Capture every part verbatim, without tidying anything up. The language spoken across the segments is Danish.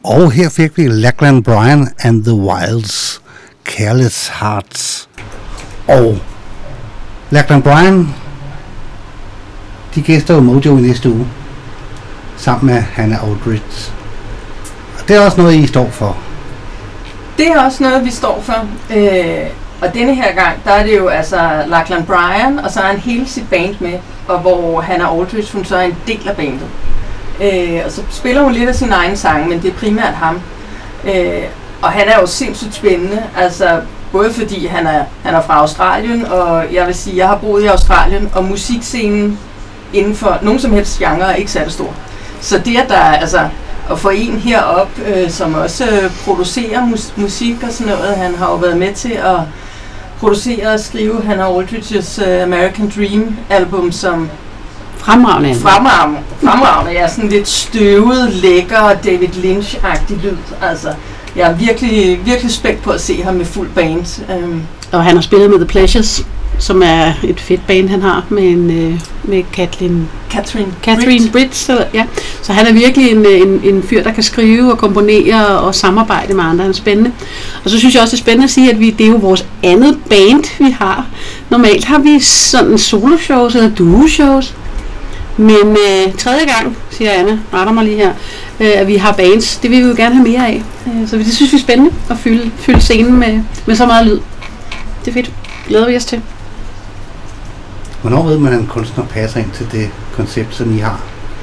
Og her fik vi Lachlan Bryan and the Wilds, Careless Hearts. Og Lachlan Bryan, de gæster jo Mojo i næste uge, sammen med Hannah Aldridge. Og det er også noget, I står for. Det er også noget, vi står for. Øh, og denne her gang, der er det jo altså Lachlan Bryan, og så er han hele sit band med, og hvor Hannah Aldridge, hun så er en del af bandet. Øh, og så spiller hun lidt af sin egen sang, men det er primært ham. Øh, og han er jo sindssygt spændende, altså både fordi han er, han er fra Australien, og jeg vil sige, jeg har boet i Australien, og musikscenen inden for nogen som helst genre er ikke særlig stor. Så det, at der er, altså, at få en herop, øh, som også øh, producerer mus- musik og sådan noget, han har jo været med til at producere og skrive Hannah Aldridge's uh, American Dream album, som Fremragende. Fremragende. Fremragende. Jeg er sådan lidt støvet, lækker David Lynch-agtig lyd. Altså, jeg er virkelig, virkelig spændt på at se ham med fuld band. Um. Og han har spillet med The Pleasures, som er et fedt band, han har med, en, med Kathleen, Catherine, Catherine Britt. Britt ja. Så han er virkelig en, en, en fyr, der kan skrive og komponere og samarbejde med andre. Han er spændende. Og så synes jeg også, det er spændende at sige, at vi, det er jo vores andet band, vi har. Normalt har vi sådan soloshows eller duo-shows. Men øh, tredje gang, siger Anna, retter mig lige her, øh, at vi har bands. Det vil vi jo gerne have mere af. Øh, så det synes vi er spændende at fylde, fylde scenen med, med så meget lyd. Det er fedt. Glæder vi os til. Hvornår ved man, at en kunstner passer ind til det koncept, som I har?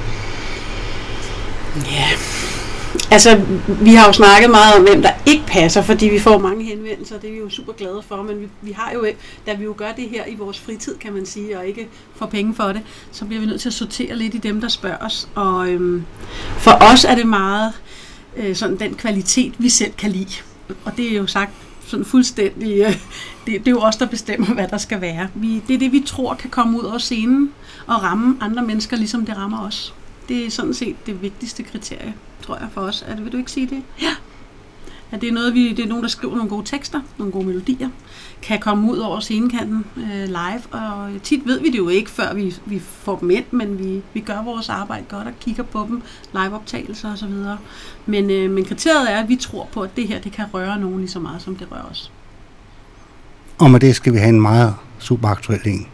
Ja, altså vi har jo snakket meget om, hvem der ikke passer, fordi vi får mange henvendelser, det er vi jo super glade for, men vi, vi har jo, da vi jo gør det her i vores fritid, kan man sige, og ikke får penge for det, så bliver vi nødt til at sortere lidt i dem, der spørger os, og øhm, for os er det meget øh, sådan den kvalitet, vi selv kan lide, og det er jo sagt sådan fuldstændig, øh, det, det er jo os, der bestemmer, hvad der skal være. Vi, det er det, vi tror kan komme ud over scenen og ramme andre mennesker, ligesom det rammer os. Det er sådan set det vigtigste kriterie, tror jeg, for os. Er det, vil du ikke sige det? Ja. At det er noget, vi, det er nogen, der skriver nogle gode tekster, nogle gode melodier, kan komme ud over scenekanten øh, live, og tit ved vi det jo ikke, før vi, vi får dem ind, men vi, vi gør vores arbejde godt og kigger på dem, liveoptagelser og så videre. Men, øh, men kriteriet er, at vi tror på, at det her, det kan røre nogen lige så meget, som det rører os. Og med det skal vi have en meget super aktuel en.